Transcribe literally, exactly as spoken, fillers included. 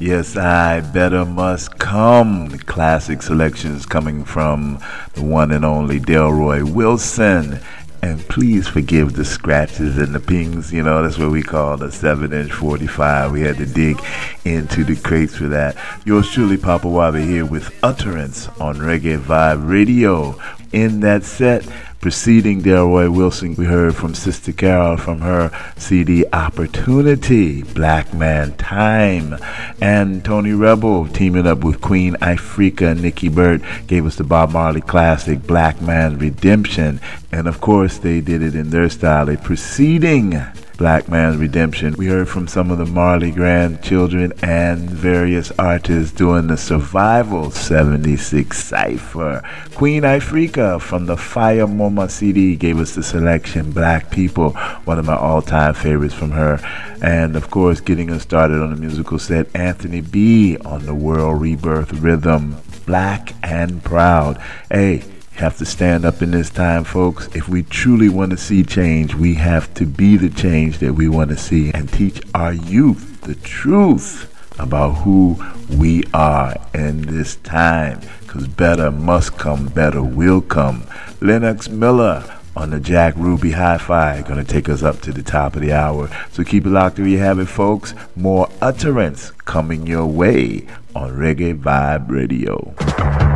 Yes, I better must come. The classic selections coming from the one and only Delroy Wilson. And please forgive the scratches and the pings. You know, that's what we call the seven inch forty-five. We had to dig into the crates for that. Yours truly, Papa Wabi, here with Utterance on Reggae Vibe Radio. In that set, preceding Delroy Wilson, we heard from Sister Carol from her C D Opportunity, Black Man Time. And Tony Rebel, teaming up with Queen Ifrica and Nikki Burt, gave us the Bob Marley classic, Black Man Redemption. And of course, they did it in their style. A preceding Black Man's Redemption, we heard from some of the Marley grandchildren and various artists doing the Survival seventy-six Cypher. Queen Ifrica from the Fire Moma C D gave us the selection Black People, one of my all-time favorites from her. And of course, getting us started on the musical set, Anthony B on the World Rebirth Rhythm, Black and Proud. Hey, have to stand up in this time, folks. If we truly want to see change, we have to be the change that we want to see and teach our youth the truth about who we are in this time, because better must come, better will come. Lennox Miller on the Jack Ruby Hi-Fi going to take us up to the top of the hour. So keep it locked where you have it, folks. More Utterance coming your way on Reggae Vibe Radio.